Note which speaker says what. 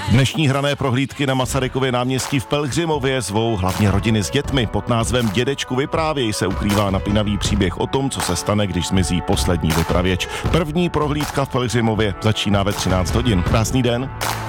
Speaker 1: Dnešní hrané prohlídky na Masarykově náměstí v Pelhřimově zvou hlavně rodiny s dětmi. Pod názvem Dědečku vyprávěj se ukrývá napínavý příběh o tom, co se stane, když zmizí poslední vypravěč. První prohlídka v Pelhřimově začíná ve 13 hodin. Krásný den.